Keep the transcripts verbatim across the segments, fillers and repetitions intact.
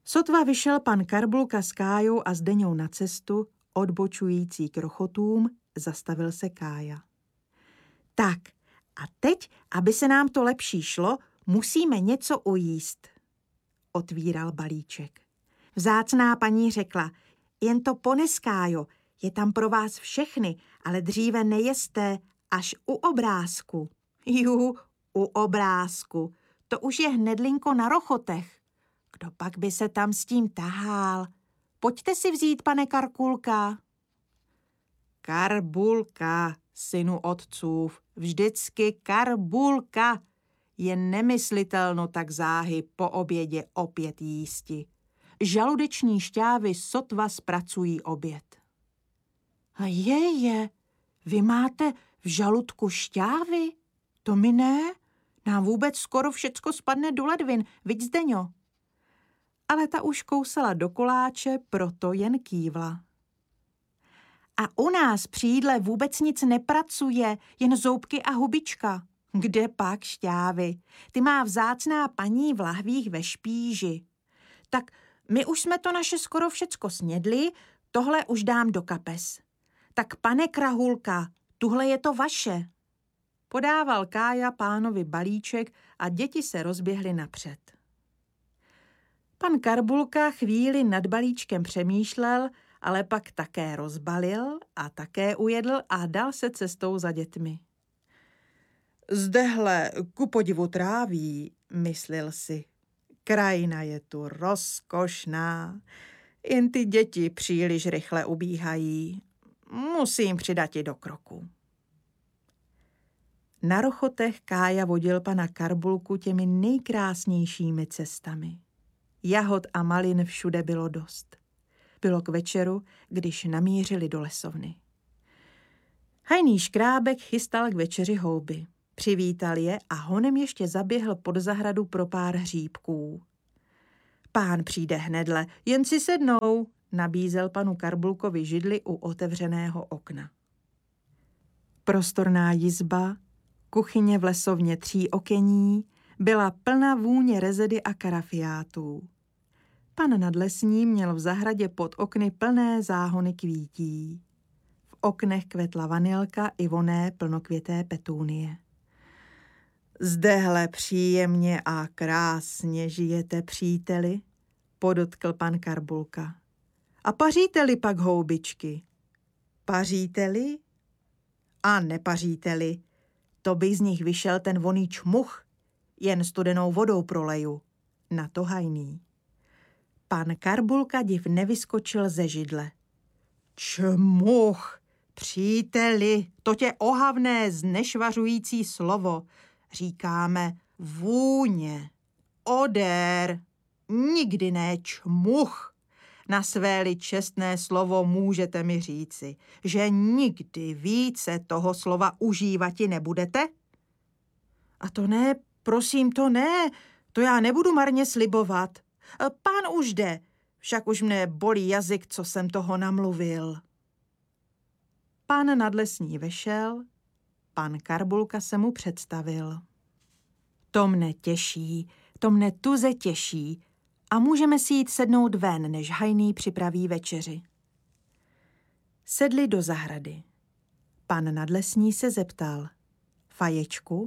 Sotva vyšel pan Karbulka s Kájou a Zdeňou na cestu, odbočující k rochotům, zastavil se Kája. Tak, a teď, aby se nám to lepší šlo, musíme něco ujíst. Otvíral balíček. Vzácná paní řekla, jen to pones, Kájo, je tam pro vás všechny, ale dříve nejeste, až u obrázku. Juhu, u obrázku. To už je hnedlinko na rochotech. Kdo pak by se tam s tím tahál? Pojďte si vzít, pane Karkulka. Karbulka, synu otcův, vždycky Karbulka. Je nemyslitelno tak záhy po obědě opět jísti. Žaludeční šťávy sotva zpracují oběd. A je, je, vy máte v žaludku šťávy? To mi ne, nám vůbec skoro všecko spadne do ledvin, viď, Zdeňo? Ale ta už kousala do koláče, proto jen kývla. A u nás při jídle vůbec nic nepracuje, jen zoubky a hubička. Kde pak šťávy? Ty má vzácná paní v lahvích ve špíži. Tak my už jsme to naše skoro všecko snědli, tohle už dám do kapes. Tak pane Krahulka, tuhle je to vaše. Podával Kája pánovi balíček a děti se rozběhly napřed. Pan Karbulka chvíli nad balíčkem přemýšlel, ale pak také rozbalil a také ujedl a dal se cestou za dětmi. Zdehle ku podivu tráví, myslil si. Krajina je tu rozkošná, jen ty děti příliš rychle ubíhají. Musím přidat je do kroku. Na rochotech Kája vodil pana Karbulku těmi nejkrásnějšími cestami. Jahod a malin všude bylo dost. Bylo k večeru, když namířili do lesovny. Hajný škrábek chystal k večeři houby. Přivítal je a honem ještě zaběhl pod zahradu pro pár hříbků. Pán přijde hnedle, jen si sednou, nabízel panu Karbulkovi židli u otevřeného okna. Prostorná jizba, kuchyně v lesovně tří okení, byla plná vůně rezedy a karafiátů. Pan nadlesní měl v zahradě pod okny plné záhony kvítí. V oknech kvetla vanilka i voné plnokvěté petunie. Zdehle příjemně a krásně žijete, příteli, podotkl pan Karbulka. A paříte-li pak houbičky? Paříte-li? A nepaříte-li, to by z nich vyšel ten voný čmuch, jen studenou vodou proleju. Na to hajný. Pan Karbulka div nevyskočil ze židle. Čmuch, příteli, to tě ohavné znešvařující slovo. Říkáme vůně, odér, nikdy ne čmuch. Na své-li čestné slovo můžete mi říci, že nikdy více toho slova užívati nebudete? A to ne, prosím, to ne, to já nebudu marně slibovat. Pán už jde, však už mne bolí jazyk, co jsem toho namluvil. Pán nadlesní vešel, pan Karbulka se mu představil. To mne těší, to mne tuze těší a můžeme si jít sednout ven, než hajný připraví večeři. Sedli do zahrady. Pan nadlesní se zeptal. Faječku?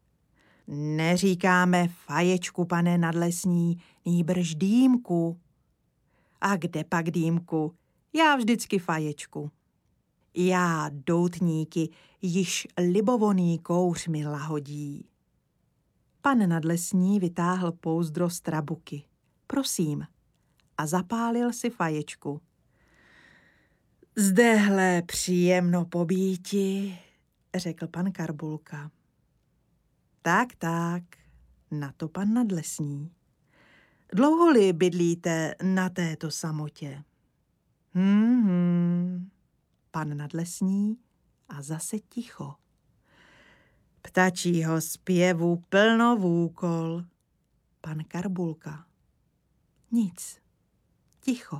Neříkáme faječku, pane nadlesní, nýbrž dýmku. A kde pak dýmku? Já vždycky faječku. Já, doutníky, již libovoný kouř mi lahodí. Pan nadlesní vytáhl pouzdro z trabuky. Prosím. A zapálil si faječku. Zdehle příjemno pobíti, řekl pan Karbulka. Tak, tak, na to pan nadlesní. Dlouho-li bydlíte na této samotě? Hmm, hmm. Pan nadlesní a zase ticho. Ptačího zpěvu plno vůkol. Pan Karbulka. Nic. Ticho.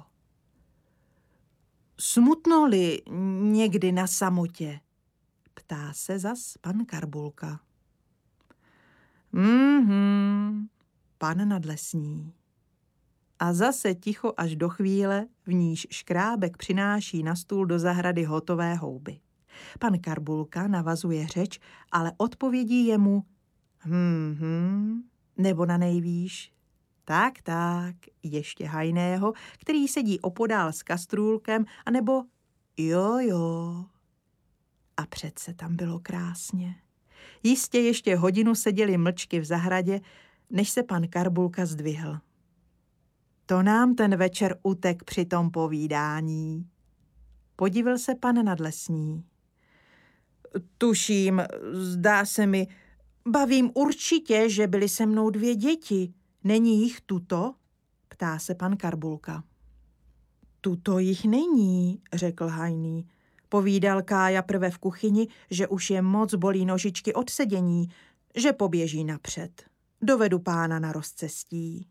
Smutno-li někdy na samotě? Ptá se zas pan Karbulka. Mhm, pan nadlesní. A zase ticho až do chvíle, v níž Škrábek přináší na stůl do zahrady hotové houby. Pan Karbulka navazuje řeč, ale odpovědí je mu hm, hm, nebo na nejvýš. Tak, tak, ještě hajného, který sedí opodál s kastrůlkem, anebo jo, jo. A přece tam bylo krásně. Jistě ještě hodinu seděli mlčky v zahradě, než se pan Karbulka zdvihl. To nám ten večer utek při tom povídání. Podivil se pan Nadlesní. Tuším, zdá se mi, bavím určitě, že byly se mnou dvě děti. Není jich tuto? Ptá se pan Karbulka. Tuto jich není, řekl hajný. Povídal Kája prve v kuchyni, že už je moc bolí nožičky od sedění, že poběží napřed. Dovedu pána na rozcestí.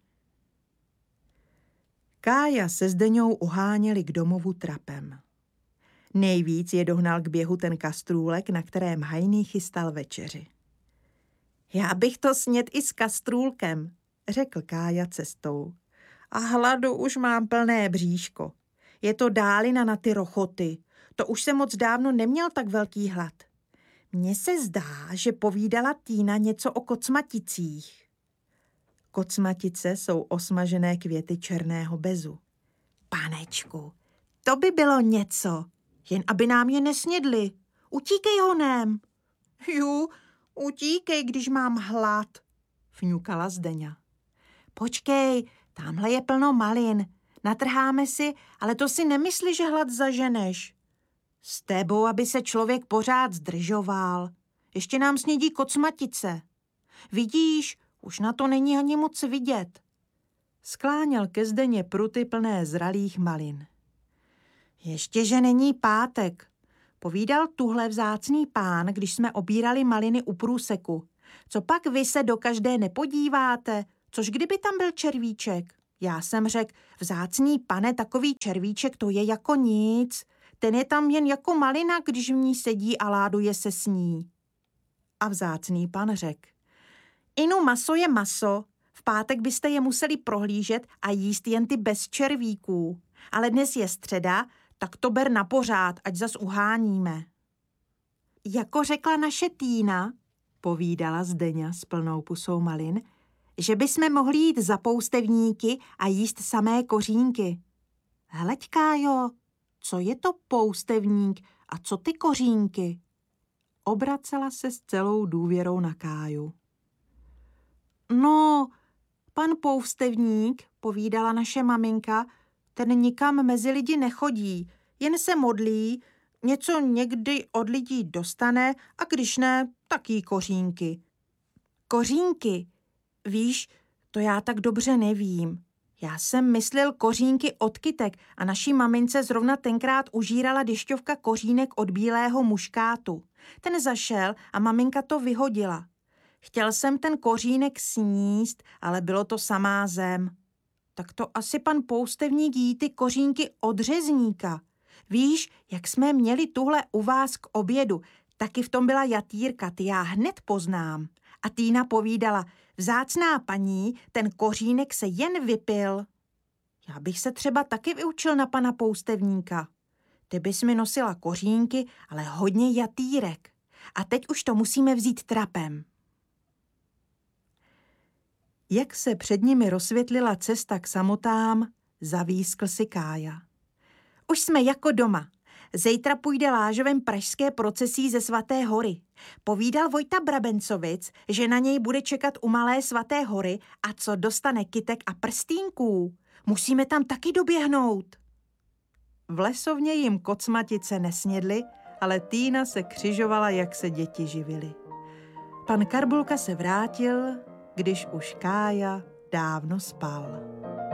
Kája se Zdeňou uháněli k domovu trapem. Nejvíc je dohnal k běhu ten kastrůlek, na kterém hajný chystal večeři. Já bych to sněd i s kastrůlkem, řekl Kája cestou. A hladu už mám plné bříško. Je to dálina na ty rochoty. To už jsem moc dávno neměl tak velký hlad. Mně se zdá, že povídala Týna něco o kocmaticích. Kocmatice jsou osmažené květy černého bezu. Panečku, to by bylo něco, jen aby nám je nesnědli. Utíkej honem. Jú, utíkej, když mám hlad, fňukala Zdeňa. Počkej, tamhle je plno malin. Natrháme si, ale to si nemysli, že hlad zaženeš. S tebou, aby se člověk pořád zdržoval. Ještě nám snědí kocmatice. Vidíš, už na to není ani moc vidět. Skláněl ke Zdeně pruty plné zralých malin. Ještě, že není pátek. Povídal tuhle vzácný pán, když jsme obírali maliny u průseku. Co pak vy se do každé nepodíváte? Což kdyby tam byl červíček? Já jsem řekl, vzácný pane, takový červíček, to je jako nic. Ten je tam jen jako malina, když v ní sedí a láduje se s ní. A vzácný pan řekl, inu maso je maso, v pátek byste je museli prohlížet a jíst jen ty bez červíků. Ale dnes je středa, tak to ber na pořád, ať zas uháníme. Jako řekla naše Týna, povídala Zdeňa s plnou pusou malin, že bychom mohli jít za poustevníky a jíst samé kořínky. Hleď, Kájo, co je to poustevník a co ty kořínky? Obracela se s celou důvěrou na Káju. No, pan poustevník, povídala naše maminka, ten nikam mezi lidi nechodí, jen se modlí, něco někdy od lidí dostane a když ne, tak jí kořínky. Kořínky? Víš, to já tak dobře nevím. Já jsem myslel kořínky od kytek a naší mamince zrovna tenkrát užírala dešťovka kořínek od bílého muškátu. Ten zašel a maminka to vyhodila. Chtěl jsem ten kořínek sníst, ale bylo to samá zem. Tak to asi pan poustevník jí ty kořínky od řezníka. Víš, jak jsme měli tuhle u vás k obědu, taky v tom byla jatýrka, ty já hned poznám. A Týna povídala, vzácná paní, ten kořínek se jen vypil. Já bych se třeba taky vyučil na pana poustevníka. Ty bys mi nosila kořínky, ale hodně jatýrek. A teď už to musíme vzít trapem. Jak se před nimi rozsvětlila cesta k samotám, zavískl si Kája. Už jsme jako doma. Zítra půjde lážovem pražské procesí ze Svaté hory. Povídal Vojta Brabencovic, že na něj bude čekat u Malé Svaté hory a co dostane kytek a prstýnků. Musíme tam taky doběhnout. V lesovně jim kocmatice nesnědly, ale Týna se křižovala, jak se děti živily. Pan Karbulka se vrátil, když už Kája dávno spal.